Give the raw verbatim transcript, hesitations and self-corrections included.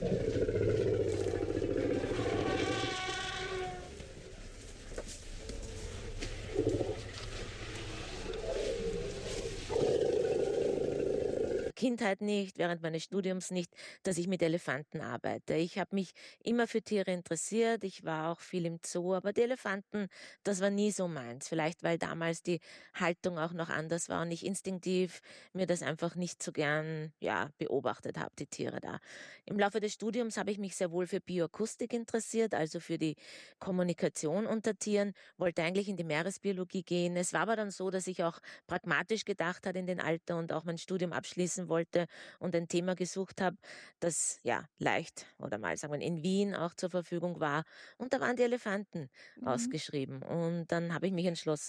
Kindheit nicht, während meines Studiums nicht, dass ich mit Elefanten arbeite. Ich habe mich immer für Tiere interessiert, ich war auch viel im Zoo, aber die Elefanten, das war nie so meins. Vielleicht, weil damals die Haltung auch noch anders war und ich instinktiv mir das einfach nicht so gern, ja, beobachtet habe, die Tiere da. Im Laufe des Studiums habe ich mich sehr wohl für Bioakustik interessiert, also für die Kommunikation unter Tieren, wollte eigentlich in die Meeresbiologie gehen. Es war aber dann so, dass ich auch pragmatisch gedacht hat in den Alter und auch mein Studium abschließen wollte und ein Thema gesucht habe, das ja leicht oder mal sagen wir in Wien auch zur Verfügung war. Und da waren die Elefanten Mhm. ausgeschrieben. Und dann habe ich mich entschlossen,